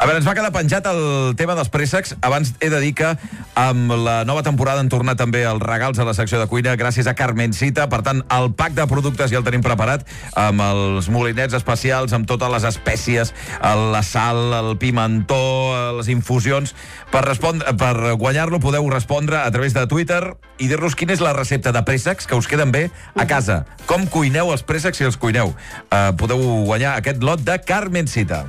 A veure, ens va quedar penjat el tema dels préssecs. Abans he de dir que amb la nova temporada han tornat també els regals a la secció de cuina gràcies a Carmencita. Per tant, el pack de productes ja el tenim preparat amb els molinets especials, amb totes les espècies, la sal, el pimentó, les infusions. Per guanyar-lo podeu respondre a través de Twitter i dir-nos quina és la recepta de préssecs que us queden bé a casa. Com cuineu els préssecs si els cuineu. Podeu guanyar aquest lot de Carmencita.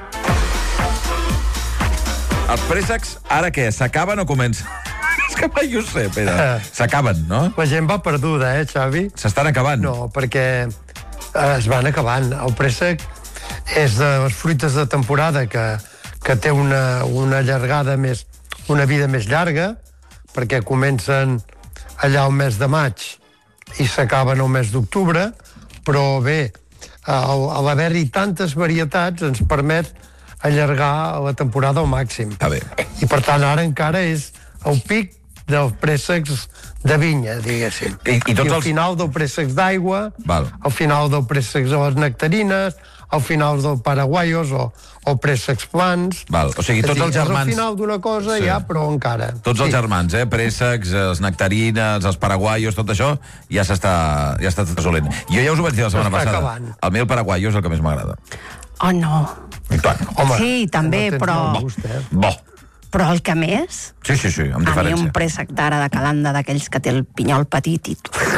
Els préssecs, ara què? S'acaben o comencen? És que mai ho sé, Pere. S'acaben, no? La gent va perduda, Xavi? S'estan acabant? No, perquè es van acabant. El préssec és de les fruites de temporada que té una llargada més, una vida més llarga, perquè comencen allà al mes de maig i s'acaben al mes d'octubre, però bé, a l'haver-hi tantes varietats ens permet allargar la temporada al màxim. Bé. I per tant ara encara és el pic dels préssecs de vinya, diguéssim. I al final del préssecs d'aigua, al final del préssecs de les nectarines, al final del paraguaios o préssecs plans. O sigui, tots els germans... És al final d'una cosa ja, però encara. Tots els germans, préssecs, les nectarines, els paraguaios, tot això ja s'està assolint. Jo ja us ho vaig dir la setmana passada. El meu paraguaio és el que més m'agrada. Oh, no. Home, sí, també, però... Bo. Però el que més... Sí, amb diferència. A mi un préssec d'ara de calanda, d'aquells que té el pinyol petit i...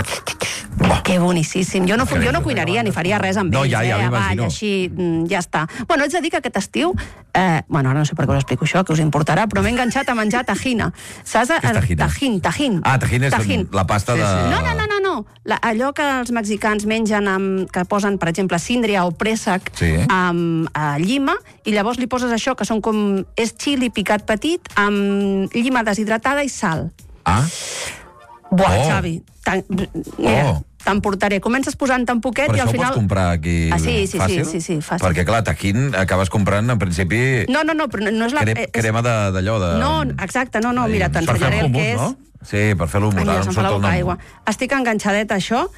Que boníssim. Jo no cuinaria ni faria res amb ells, avall, així, ja està. Bueno, haig de dir que aquest estiu... Bueno, ara no sé per què us explico això, que us importarà, però m'he enganxat a menjar tajina. Saps? Tajín. Ah, tajín és la pasta de... No. Allò que els mexicans mengen, que posen, per exemple, síndria o préssec amb llima, i llavors li poses això, que són com... És xili picat petit, amb llima deshidratada i sal. Buah, Xavi. Mira, t'emportaré. Comences posant tan poquet i al final... Però això ho pots comprar aquí fàcil? Sí, fàcil. Perquè, clar, tajín acabes comprant, en principi... No, però no és la... Crema d'allò de... No, exacte, no, mira, t'ensenyaré el que és... Sí, per fer l'hummus. Ara em surt el nom. Estic enganxadet a això.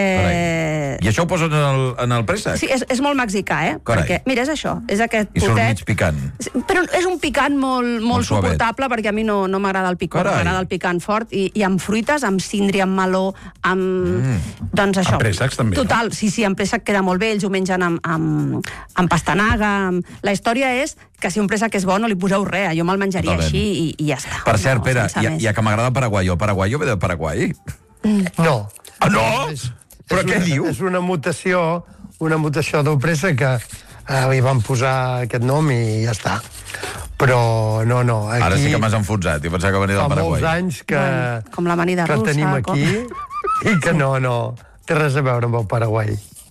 I això ho poses en el préssec? Sí, és molt mexicà, perquè, mira, és això, és aquest potet. I surt mig picant. Però és un picant molt suportable, perquè a mi no m'agrada el picor, m'agrada el picant fort, i amb fruites, amb síndria, amb meló, amb... Doncs això. Amb préssecs, també. Total, sí, amb préssec queda molt bé, ells ho mengen amb pastanaga. La història és que si un préssec és bo no li poseu res, jo me'l menjaria així i ja està. Per cert, Pere, ja que m'agrada el paraguaio, el paraguaio ve de Paraguai? No. Ah, no? Però què diu? És una mutació del préssec que li van posar aquest nom i ja està. Però no, aquí... Ara sí que m'has enfonsat, jo pensava que venia del Paraguai. Fa molts anys que... Com l'amanida russa. Que tenim aquí i que no té res a veure amb el Paraguai.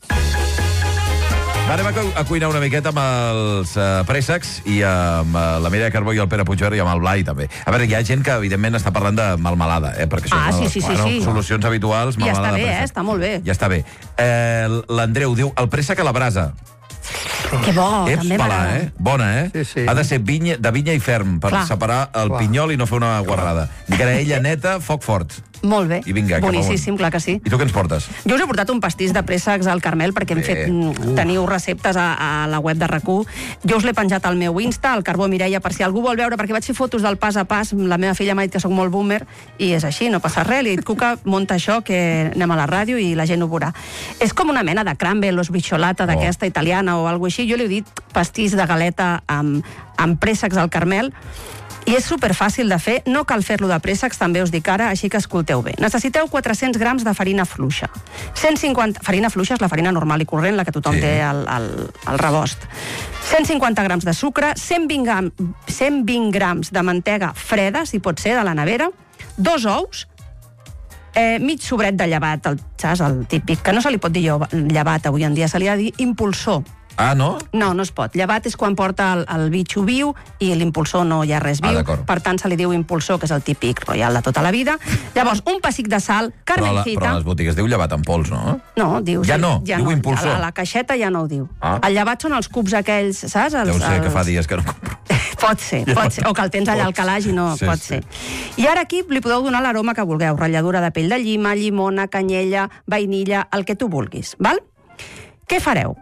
Anem a cuinar una miqueta amb els préssecs i amb la Mireia Carbó i el Pere Puigverd i amb el Blai, també. A veure, hi ha gent que, evidentment, està parlant de melmelada, perquè això sí. Solucions habituals, ja melmelada està de bé, préssec. està molt bé. Ja està bé. L'Andreu diu, el préssec a la brasa. Que bo, també m'agrada. Bona, Sí. Ha de ser de vinya i ferm, per separar el pinyol i no fer una guarrada. Graella neta, foc fort. Molt bé, I vinga, boníssim, clar que sí. I tu què ens portes? Jo us he portat un pastís de préssecs al Carmel, perquè teniu receptes a la web de RAC1. Jo us l'he penjat al meu Insta, al Carbó Mireia, per si algú vol veure, perquè vaig fer fotos del pas a pas. La meva filla m'ha dit que sóc molt boomer, i és així, no passa res. Li he dit, Cuca, munta això, que anem a la ràdio i la gent ho veurà. És com una mena de crumble o sbriciolata d'aquesta italiana o alguna així. Jo li he dit pastís de galeta amb préssecs al Carmel, i és superfàcil de fer, no cal fer-lo de préssecs, també us dic ara, així que escolteu bé. Necessiteu 400 grams de farina fluixa. 150... Farina fluixa és la farina normal i corrent, la que tothom té al rebost. 150 grams de sucre, 120 grams de mantega freda, si pot ser, de la nevera, 2 ous, mig sobret de llevat, saps, el típic, que no se li pot dir llevat avui en dia, se li ha de dir impulsor. Ah, no? No es pot. Llevat és quan porta el bitxo viu i l'impulsor no hi ha res viu. Per tant, se li diu impulsor, que és el típic royal de tota la vida. Llavors, un pessic de sal, Carmencita... Però a les botigues diu llevat en pols, no? No, diu... Ja no, diu impulsor. A la caixeta ja no ho diu. El llevat són els cubs aquells, saps? Deu ser que fa dies que no compro. Pot ser. O que el tens allà al calaix i no pot ser. I ara aquí li podeu donar l'aroma que vulgueu. Ratlladura de pell de llima, llimona, canyella, vainilla, el que tu vulguis, val? Què fareu?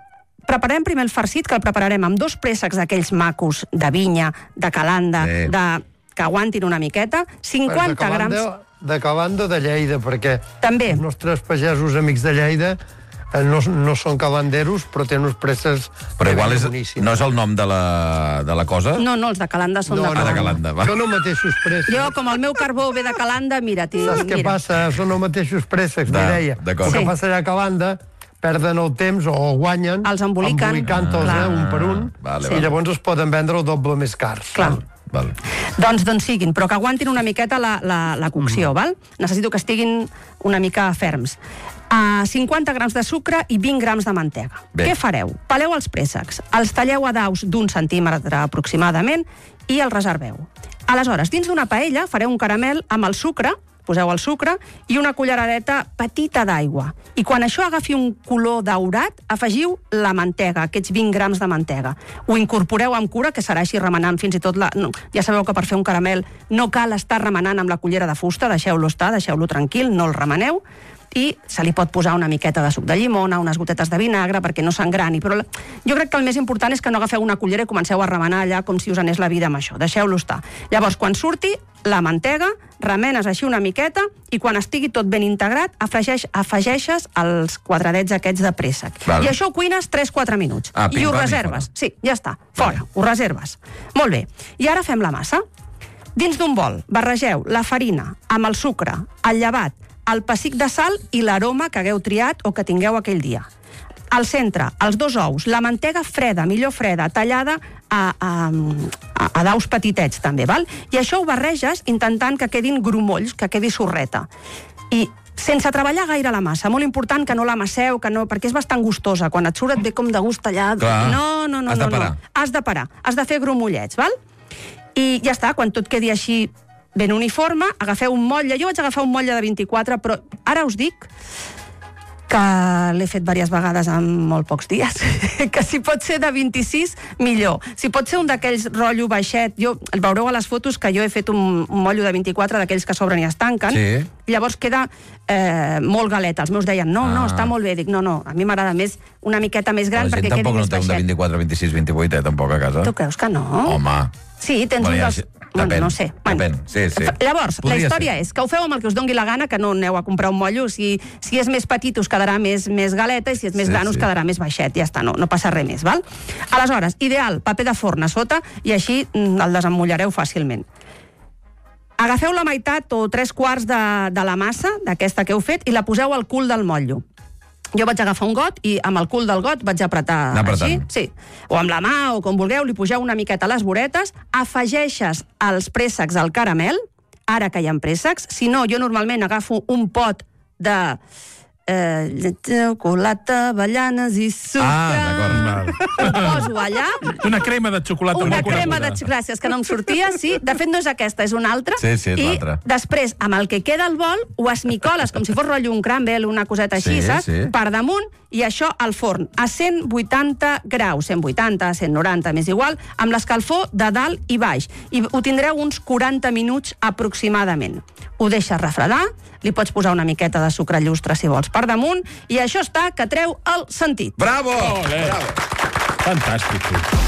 preparem primer el farcit, que el prepararem amb 2 préssecs d'aquells macos, de vinya, de calanda, que aguantin una miqueta, 50 grams... De calanda de Lleida, perquè també els nostres pagesos amics de Lleida no són calanderos, però tenen uns préssecs però igual no és el nom de la cosa? No, els de calanda són de calanda. De calanda, va. Són els mateixos préssecs. Jo, com el meu carbó ve de calanda, mira. Saps què passa? Són els mateixos préssecs, Mireia. El que passa allà a calanda, perden el temps o guanyen embolicant-los un per un, i llavors es poden vendre el doble més cars. Clar. Doncs siguin, però que aguantin una miqueta la cocció, val? Necessito que estiguin una mica ferms. 50 grams de sucre i 20 grams de mantega. Què fareu? Peleu els préssecs, els talleu a daus d'1 centímetre aproximadament i els reserveu. Aleshores, dins d'una paella fareu un caramel amb el sucre, poseu el sucre i una culleradeta petita d'aigua. I quan això agafi un color daurat, afegiu la mantega, aquests 20 grams de mantega. Ho incorporeu amb cura, que serà així remenant fins i tot ja sabeu que per fer un caramel no cal estar remenant amb la cullera de fusta, deixeu-lo estar, deixeu-lo tranquil, no el remeneu, i se li pot posar una miqueta de suc de llimona, unes gotetes de vinagre perquè no s'engrani, però jo crec que el més important és que no agafeu una cullera i comenceu a remenar allà com si us anés la vida amb això, deixeu-lo estar. Llavors, quan surti la mantega, remenes així una miqueta i quan estigui tot ben integrat afegeixes els quadradets aquests de préssec. I això ho cuines 3-4 minuts. I ho reserves. Sí, ja està, fora, ho reserves. Molt bé, i ara fem la massa. Dins d'un bol barregeu la farina amb el sucre, el llevat, el pessic de sal i l'aroma que hagueu triat o que tingueu aquell dia. Al centre, els 2 ous, la mantega freda, millor freda, tallada a daus petitets també, val? I això ho barreges intentant que quedin grumolls, que quedi sorreta. I sense treballar gaire la massa, molt important que no l'amasseu, perquè és bastant gustosa, quan et surt et ve com de gust allà. No. Has de parar, has de fer grumollets, val? I ja està, quan tot quedi així ben uniforme, agafeu un motlle. Jo vaig agafar un motlle de 24, però ara us dic que l'he fet diverses vegades en molt pocs dies, que si pot ser de 26, millor. Si pot ser un d'aquells rotllo baixet, el veureu a les fotos que jo he fet un motllo de 24 d'aquells que s'obren i es tanquen, llavors queda molt galeta. Els meus deien, no, està molt bé. Dic, no, a mi m'agrada més una miqueta més gran perquè quedi més baixet. La gent tampoc no té un de 24, 26, 28, tampoc a casa. Tu creus que no? Home. Sí, tens un dels... Depèn. No sé. Depèn. Sí. Llavors, la història és que ho feu amb el que us dongui la gana, que no aneu a comprar un motllo. Si és més petit us quedarà més galeta i si és més gran us quedarà més baixet. Ja està, no passa res més, val? Aleshores, ideal, paper de forn a sota i així el desemmotllareu fàcilment. Agafeu la meitat o 3/4 de la massa, d'aquesta que heu fet, i la poseu al cul del motllo. Jo vaig agafar un got i amb el cul del got vaig apretar així. Sí. O amb la mà o com vulgueu, li pugeu una miqueta a les voretes, afegeixes els préssecs al caramel, ara que hi ha préssecs, si no, jo normalment agafo un pot de xocolata, avellanes i sucre. D'acord. Ho poso allà. Una crema de xocolata. Una crema de xocolata. Gràcies, que no em sortia, sí. De fet, no és aquesta, és una altra. Sí, és l'altra. I després, amb el que queda al bol, ho esmicoles, com si fos rotllo un crumble, una coseta així, saps? Per damunt, i això al forn, a 180 graus, 180, 190, m'és igual, amb l'escalfor de dalt i baix. I ho tindreu uns 40 minuts aproximadament. Ho deixes refredar, li pots posar una miqueta de sucre llustre si vols per damunt, i això està que treu el sentit. Bravo! Bravo! Fantàstic.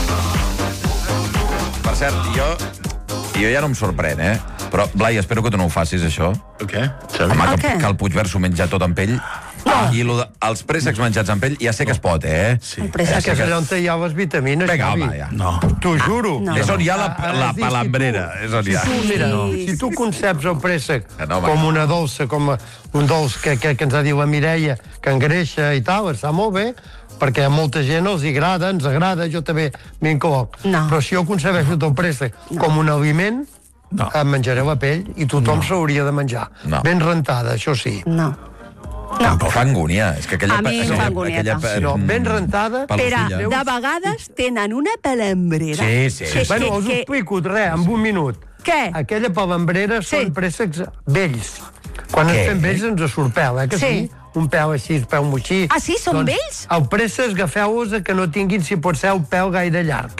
Per cert, jo ja no em sorprèn, però, Blai, espero que tu no ho facis, això. Què? Home, que el Puigverd s'ho menja tot amb pell. I els préssecs menjats amb pell ja sé que es pot, Sí. És que és allà on hi ha les vitamines. Vinga, home, ja. No. T'ho juro. És on hi ha la palambrera. És on hi ha. Si tu conceps el préssec com una dolça, com un dolç que ens ha dit la Mireia, que engreixa i tal, està molt bé, perquè a molta gent els agrada, ens agrada, jo també m'incloc. Però si jo concebeixo el préssec com un aliment, em menjaré la pell i tothom s'hauria de menjar. Ben rentada, això sí. Fa angúnia. A mi em fa angúnieta. Ben rentada. Pere, de vegades tenen una palambrera. Sí. Bueno, us ho explico, en un minut. Què? Aquella palambrera són préssecs vells. Quan ens fem vells ens surt pèl, que sí? Un pèl així, pèl moixí. Ah, sí? Són vells? El préssec, agafeu-los que no tinguin, si pot ser, el pèl gaire llarg.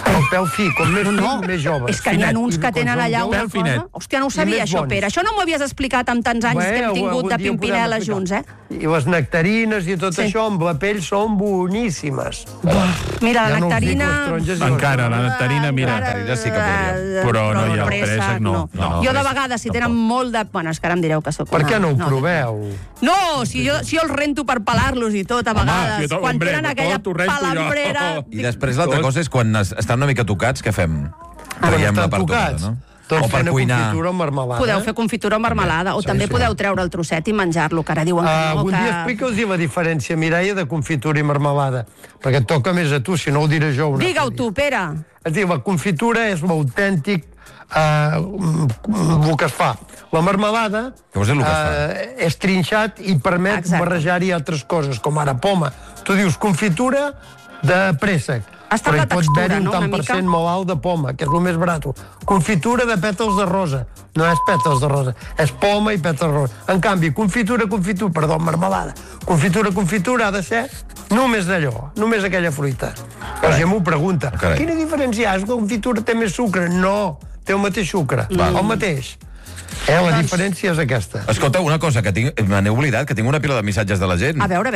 El pèl fi, com més fi, més jove. És que n'hi ha uns que tenen allà una cosa... Hòstia, no ho sabia, això, Pere. Això no m'ho havies explicat amb tants anys que hem tingut de Pimpinela junts, eh? I les nectarines i tot això amb la pell són boníssimes. Mira, la nectarina... Encara, la nectarina, mira. nectarina sí que podria. Però no hi ha el préssec, no. Jo de vegades, si tenen molt de... Bueno, és que ara em direu que sóc una... Per què no ho proveu? No, si jo els rento per pelar-los i tot, a vegades. Quan tenen aquella palambrera... I després l'altra cosa és quan estan una mica tocats, què fem? Traiem la part tocada, no? Doncs fent confitura o marmelada. Podeu fer confitura o marmelada, o també podeu treure el trosset i menjar-lo, que ara diuen que no. Algun dia explica'ls la diferència, Mireia, de confitura i marmelada, perquè et toca més a tu, si no ho diré jo. Digue-ho tu, Pere. És dir, la confitura és l'autèntic el que es fa. La marmelada és trinxat i permet barrejar-hi altres coses, com ara poma. Tu dius confitura de préssec, però hi pots haver un tant per cent molt alt de poma, que és el més barat. Confitura de pètals de rosa. No és pètals de rosa, és poma i pètals de rosa. En canvi, marmelada. Confitura ha de ser només d'allò, només aquella fruita. La gent m'ho pregunta. Quina diferència hi ha? La confitura té més sucre? No, té el mateix sucre. El mateix. La diferència és aquesta. Escolta, una cosa que me n'he oblidat, que tinc una pila de missatges de la gent. A veure.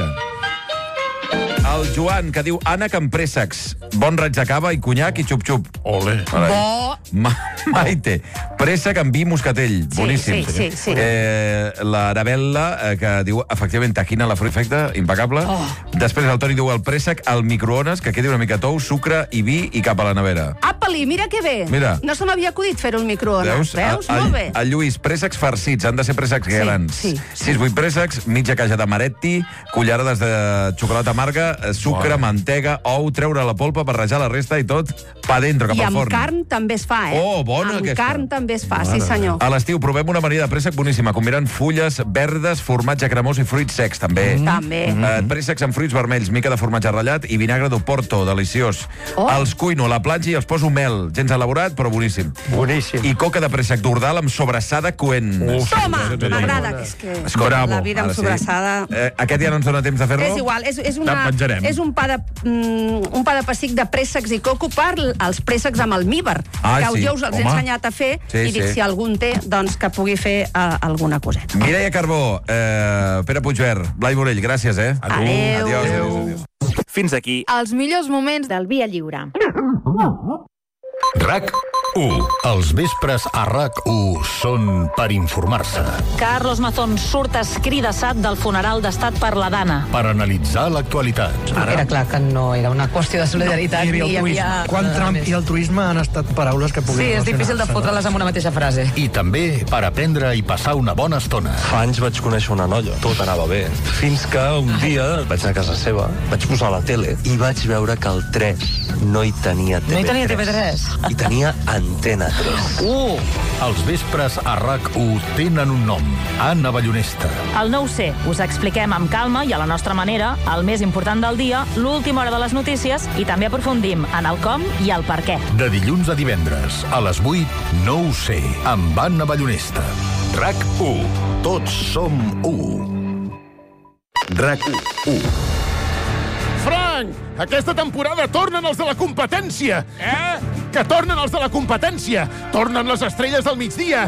El Joan, que diu ànec amb préssecs, bon raig de cava i conyac i xup-xup. Ole. Bo. Maite, préssec amb vi moscatell. Boníssim. Sí. L'Arabella, que diu, efectivament, taquina la fruita, efecte, impecable. Després el Toni diu el préssec al microones, que quedi una mica tou, sucre i vi i cap a la nevera. Apa-li, mira que bé. Mira. No se m'havia acudit fer-ho al microones. Veus? Molt bé. El Lluís, préssecs farcits, han de ser préssecs grans. 6-8 préssecs, mitja caixa d'amaretti, cullerades de xocolata amarga, sucre, mantega, ou, treure la polpa, barrejar la resta i tot pa dentro, cap al forn. I amb carn també es fa, Oh, bona aquesta. Amb carn també es fa, sí senyor. A l'estiu provem una amanida de préssec boníssima, combinant fulles verdes, formatge cremós i fruits secs, també. També. Préssecs amb fruits vermells, mica de formatge ratllat i vinagre d'Oporto, deliciós. Els cuino a la platja i els poso mel, gens elaborat, però boníssim. Boníssim. I coca de préssec d'Ordal amb sobrassada coent. Toma, m'agrada, que és que la vida amb sobrassada... Aquest ja no ens dona temps de fer-lo? És igual, és un pa de pessic de préssecs i coco per als préssecs amb almíbar, que jo us els he ensenyat a fer i dic, si algun té, doncs que pugui fer alguna coseta. Mireia Carbó, Pere Puigvert, Blai Morell, gràcies, Adéu. Adiós. Fins aquí els millors moments del Via Lliure. RAC1. Els vespres a RAC1 són per informar-se. Carlos Mazón surt escridassat del funeral d'estat per la Dana. Per analitzar l'actualitat. Era clar que no era una qüestió de solidaritat. Hi havia Quan Trump i altruisme han estat paraules que puguin... Sí, és difícil de fotre-les amb una mateixa frase. I també per aprendre i passar una bona estona. Fa anys vaig conèixer una noia, tot anava bé. Fins que un dia vaig anar a casa seva, vaig posar la tele i vaig veure que el 3 no hi tenia TV3. No hi tenia TV3? I tenia Antena 3. Els vespres a RAC1 tenen un nom. Anna Ballonesta. El no ho sé, us expliquem amb calma i a la nostra manera el més important del dia, l'última hora de les notícies i també aprofundim en el com i el per què. De dilluns a divendres, a les 8, no ho sé, amb Anna Ballonesta. RAC1. Tots som 1. RAC1. Frank, aquesta temporada tornen els de la competència. Que tornen els de la competència. Tornen les estrelles del migdia.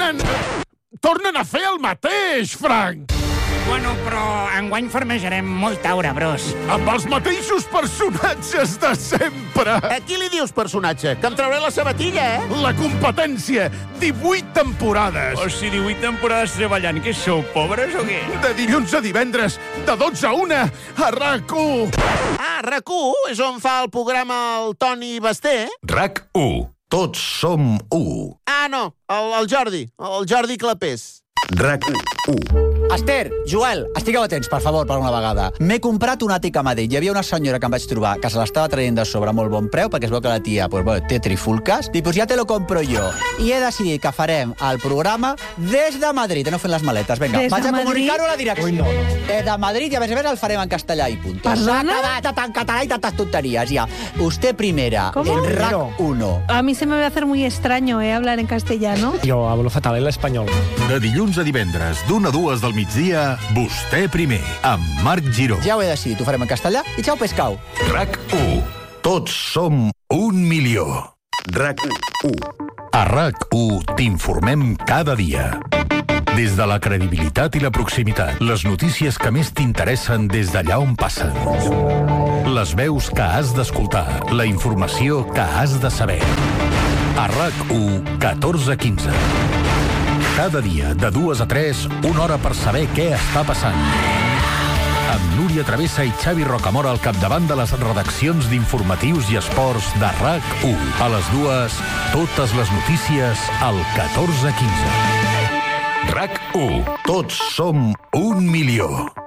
Tornen a fer el mateix, Frank. Bueno, però enguany farmejarem molt taure, bros. Amb els mateixos personatges de sempre. A qui li dius personatge? Que em trauré la sabatilla, La competència. 18 temporades. O si 18 temporades treballant, què sou, pobres o què? De dilluns a divendres, de 12 a 1, a RAC1. RAC1 és on fa el programa el Toni Basté. RAC1. Tots som 1. No, el Jordi Clapés. RAC1. Esther, Joel, estigueu atents, per favor, per una vegada. M'he comprat un àtic a Madrid. Hi havia una senyora que em vaig trobar que se l'estava traient de sobre a molt bon preu, perquè es veu que la tia té trifulques. I ja te lo compro jo. I he decidit que farem el programa des de Madrid, no fent les maletes. Vinga, vaig a comunicar-ho a la direcció. De Madrid, i a més el farem en castellà i punt. S'ha acabat en català i tantes tonterías, ya. Usted primera, en RAC1. A mí se me va a hacer muy extraño, hablar en castellano. Jo hablo fatal en l'espanyol. De dilluns a divendres, d'1 a 2 del migdia, vostè primer, amb Marc Giró. Ja ho he decidit, ho farem en castellà i xau pescau. RAC1. Tots som 1 milió. RAC1. A RAC1 t'informem cada dia. Des de la credibilitat i la proximitat, les notícies que més t'interessen des d'allà on passen. Les veus que has d'escoltar, la informació que has de saber. A RAC1, 14:15. Cada dia, de 2 a 3, una hora per saber què està passant. Amb Núria Travessa i Xavi Rocamora al capdavant de les redaccions d'informatius i esports de RAC1. A les 2, totes les notícies al 14:15. RAC1. Tots som 1 milió.